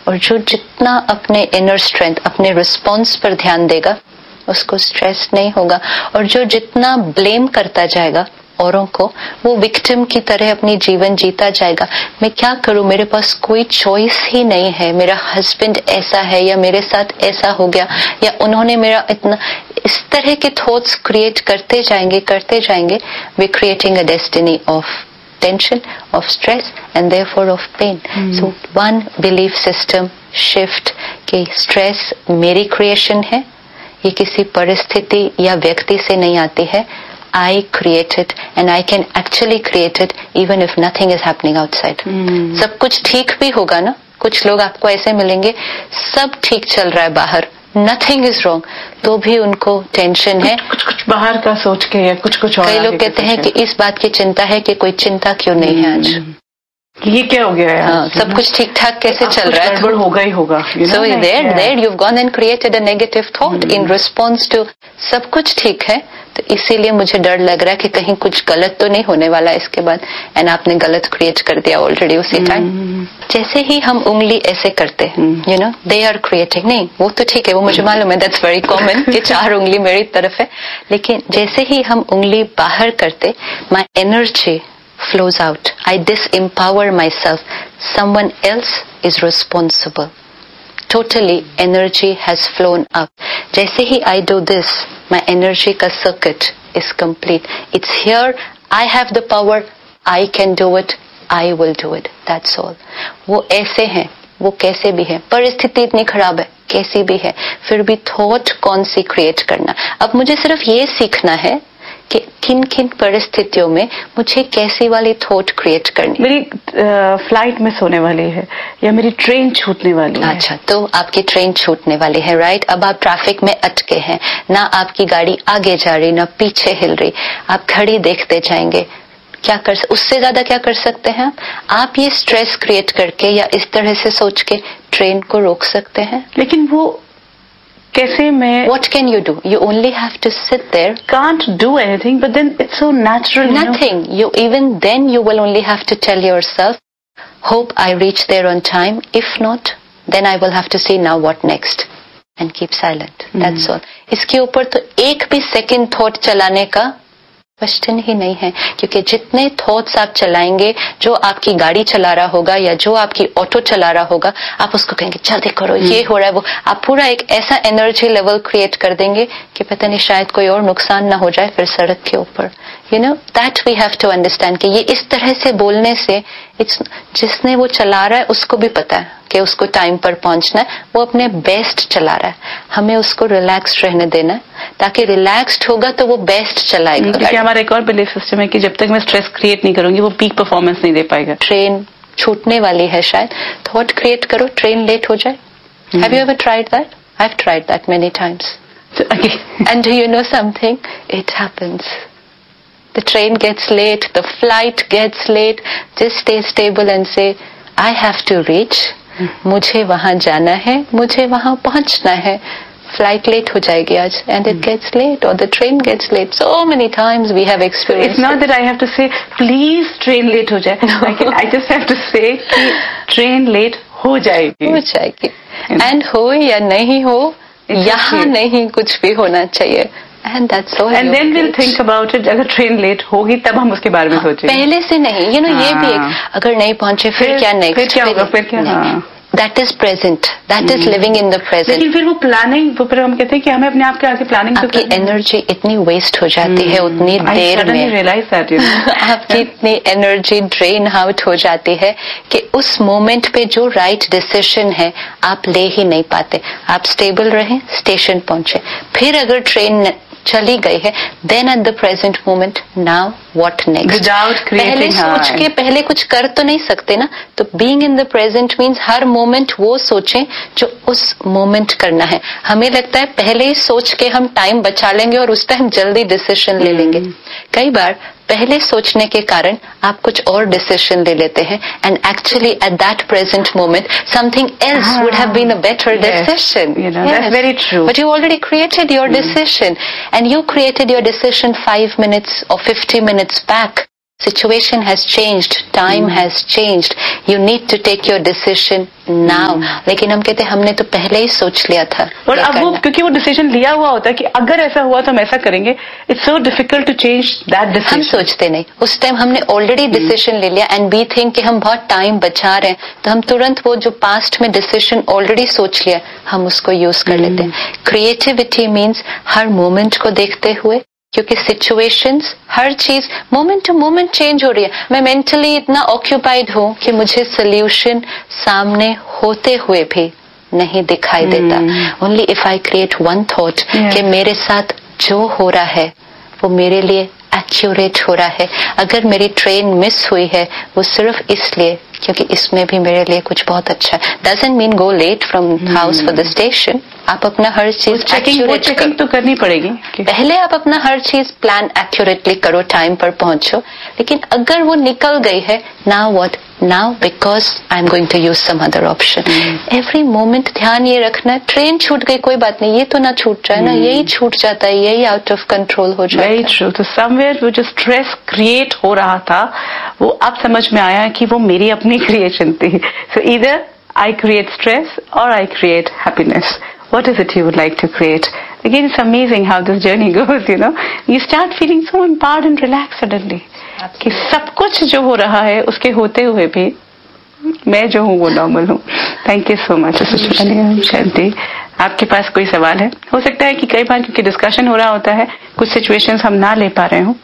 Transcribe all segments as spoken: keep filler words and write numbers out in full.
और जो जितना अपने इनर स्ट्रेंथ, अपने रिस्पॉन्स पर ध्यान देगा, उसको स्ट्रेस नहीं होगा। और जो जितना ब्लेम करता जाएगा औरों को, वो विक्टिम की तरह अपनी जीवन जीता जाएगा। मैं क्या करूं, मेरे पास कोई चॉइस ही नहीं है, मेरा हस्बैंड ऐसा है, या मेरे साथ ऐसा हो गया, या उन्होंने मेरा इतना, इस तरह के थॉट्स क्रिएट करते जाएंगे करते जाएंगे। We creating a destiny of tension, of stress, and therefore of pain. Hmm. So one belief system shift कि stress मेरी creation है, ये किसी परिस्थिति या व्यक्ति से नहीं आती है। I create it and I can actually create it even if nothing is happening outside. Hmm. सब कुछ ठीक भी होगा ना। कुछ लोग आपको ऐसे मिलेंगे, सब ठीक चल रहा है बाहर, नथिंग इज रॉन्ग, तो भी उनको टेंशन है, कुछ कुछ बाहर का सोच के या कुछ कुछ और। कई लोग कहते हैं कि इस बात की चिंता है कि कोई चिंता क्यों नहीं है आज, ये क्या हो गया है? हाँ, सब कुछ ठीक ठाक कैसे चल रहा है, गड़बड़ होगा ही होगा। So there there you have gone and created a negative thought in response to सब कुछ ठीक है, तो इसीलिए मुझे डर लग रहा है कि कहीं कुछ गलत तो नहीं होने वाला इसके बाद। एंड आपने गलत क्रिएट कर दिया ऑलरेडी उसी टाइम। जैसे ही हम उंगली ऐसे करते हैं, you know, they are creating, नहीं वो तो ठीक है, वो मुझे मालूम है, दैट्स वेरी कॉमन कि चार उंगली मेरी तरफ है, लेकिन जैसे ही हम उंगली बाहर करते, my energy flows out. I disempower myself. Someone else is responsible. Totally energy has flown up. जैसे ही I do this, my energy का circuit is complete. It's here. I have the power. I can do it. I will do it. That's all. वो ऐसे हैं, वो कैसे भी है, परिस्थिति इतनी खराब है, कैसी भी है, फिर भी थॉट कौन सी क्रिएट करना। अब मुझे सिर्फ ये सीखना है कि किन किन परिस्थितियों में मुझे कैसी वाली थॉट क्रिएट करनी। मेरी फ्लाइट मिस होने वाली है या मेरी ट्रेन छूटने वाली है। अच्छा, तो आपकी ट्रेन छूटने वाली है, राइट। अब आप ट्रैफिक में अटके हैं, ना आपकी गाड़ी आगे जा रही ना पीछे हिल रही, आप घड़ी देखते जाएंगे, क्या कर, उससे ज्यादा क्या कर सकते हैं आप? आप ये स्ट्रेस क्रिएट करके या इस तरह से सोच के ट्रेन को रोक सकते हैं। लेकिन वो कैसे मैं What can you do? You only have to sit there. Can't do anything, but then it's so natural. Nothing. You, know? you even then you will only have to tell yourself, hope I reach there on time. If not, then I will have to see now what next, and keep silent. Hmm. That's all. इसके ऊपर तो एक भी second thought चलाने का question ही नहीं है, क्योंकि जितने थॉट्स आप चलाएंगे, जो आपकी गाड़ी चला रहा होगा या जो आपकी ऑटो चला रहा होगा, आप उसको कहेंगे जल्दी करो, ये हो रहा है वो, आप पूरा एक ऐसा एनर्जी लेवल क्रिएट कर देंगे कि पता नहीं शायद कोई और नुकसान ना हो जाए फिर सड़क के ऊपर। You know, that we have to understand कि ये इस तरह से बोलने से इट्स, जिसने वो चला रहा है उसको भी पता है कि उसको टाइम पर पहुंचना है, वो अपने बेस्ट चला रहा है, हमें उसको रिलैक्स्ड रहने देना है, ताकि रिलैक्स्ड होगा तो वो बेस्ट चलाएगा। क्योंकि हमारा एक और बिलीफ सिस्टम है कि जब तक मैं स्ट्रेस क्रिएट नहीं करूंगी वो पीक परफॉर्मेंस नहीं दे पाएगा। ट्रेन छूटने वाली है शायद, थॉट क्रिएट करो ट्रेन लेट हो जाए। Have you ever tried that? I have tried that many times. And do you know something, it happens. The train gets late, the flight gets late, just stay stable and say, I have to reach. मुझे वहां जाना है, मुझे वहां पहुंचना है, flight late हो जाएगी आज, and it gets late or the train gets late. So many times we have experienced. It's not that I have to say, please train late हो जाए. I, can, I just have to say कि train late हो जाएगी. हो जाएगी. And हो या नहीं हो, यहाँ नहीं कुछ भी होना चाहिए. And that's all. And then we'll think about it. अगर ट्रेन लेट होगी तब हम उसके बारे में सोचेंगे, पहले से नहीं। यू नो, ये भी एक, अगर नहीं पहुंचे फिर, फिर क्या नेक्स्ट, फिर क्या होगा, फिर क्या, that is present, that is living in the present. लेकिन फिर वो प्लानिंग, वो फिर हम कहते हैं कि हमें अपने आप के आगे प्लानिंग, आपकी एनर्जी इतनी वेस्ट हो जाती है उतनी देर में, रियलाइज दैट यू नो, आपकी इतनी एनर्जी ड्रेन आउट हो जाती है कि उस मोमेंट पे जो राइट डिसीजन है आप ले ही नहीं पाते। आप स्टेबल रहे, स्टेशन पहुंचे, फिर अगर ट्रेन चली गई है, then at the present moment now what next, पहले सोच के पहले कुछ कर तो नहीं सकते ना। तो being in the present means her moment वो सोचें जो उस मोमेंट करना है। हमें लगता है पहले ही सोच के हम टाइम बचा लेंगे और उस टाइम जल्दी डिसीजन ले लेंगे। कई बार पहले सोचने के कारण आप कुछ और डिसीजन ले लेते हैं, and actually at that present moment something else would have been a better decision. That's very true. But you already created your decision, and you created your decision five minutes or fifty minutes back. Situation has changed, time hmm. has changed. You need to take your decision now. hmm. लेकिन हम कहते हमने तो पहले ही सोच लिया था. और अब वो क्योंकि वो डिसीजन लिया हुआ होता है कि अगर ऐसा हुआ तो हम ऐसा करेंगे. It's so difficult to change that decision. हम सोचते नहीं. उस टाइम हमने ऑलरेडी डिसीजन ले लिया एंड वी थिंक कि हम बहुत टाइम बचा रहे हैं, तो हम तुरंत वो जो पास्ट में डिसीजन ऑलरेडी सोच लिया हम उसको यूज कर लेते हैं. क्रिएटिविटी मीन्स हर मोमेंट को देखते हुए, क्योंकि सिचुएशंस हर चीज मोमेंट टू मोमेंट चेंज हो रही है. मैं मेंटली इतना ऑक्यूपाइड हूं कि मुझे सोल्यूशन सामने होते हुए भी नहीं दिखाई देता. Only if I create one thought कि मेरे साथ जो हो रहा है वो मेरे लिए एक्यूरेट हो रहा है. अगर मेरी ट्रेन मिस हुई है वो सिर्फ इसलिए क्योंकि इसमें भी मेरे लिए कुछ बहुत अच्छा है. Doesn't mean go let from house for the station. आप अपना हर चीज एक्यूरेट चेकिंग तो करनी पड़ेगी. पहले आप अपना हर चीज प्लान एक्यूरेटली करो, टाइम पर पहुंचो. लेकिन अगर वो निकल गई है, now what now, because I am going to use some other option. Every moment ध्यान ये रखना है, ट्रेन छूट गई कोई बात नहीं, ये तो ना छूट जाए ना, यही छूट जाता है, यही आउट ऑफ कंट्रोल हो जाता है. Very true. तो समवेयर वो जो स्ट्रेस क्रिएट हो रहा था वो अब समझ में आया कि वो मेरी अपनी क्रिएशन थी. सो ईदर आई क्रिएट स्ट्रेस और I create happiness. What is it you would like to create? Again, it's amazing how this journey goes, you know. You start feeling so empowered and relaxed suddenly. कि सब कुछ जो हो रहा है उसके होते हुए भी मैं जो हूँ वो नॉर्मल हूँ. थैंक यू सो मच शांति. आपके पास कोई सवाल है? हो सकता है कि कई बार क्योंकि डिस्कशन हो रहा होता है कुछ सिचुएशंस हम ना ले पा रहे हो.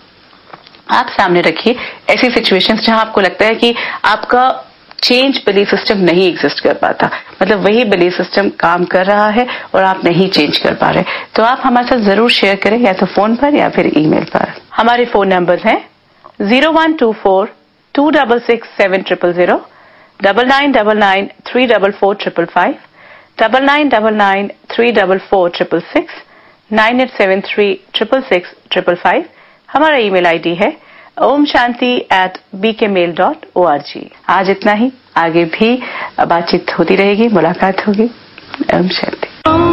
आप सामने रखिए ऐसी सिचुएशंस जहां आपको लगता है कि आपका चेंज बिलीफ सिस्टम नहीं एग्जिस्ट कर पाता, मतलब वही बिलीफ सिस्टम काम कर रहा है और आप नहीं चेंज कर पा रहे. तो आप हमारे साथ जरूर शेयर करें, या तो फोन पर या फिर ईमेल पर. हमारे फोन नंबर हैं zero one two four to double six seven triple zero, double nine double nine three double four triple five, double nine double nine three double four triple six, nine eight seven three triple six triple five. हमारा email ID है Om Shanti eight B के mail dot O R G. आज इतना ही. आगे भी बातचीत होती रहेगी, मुलाकात होगी. ओम शांति.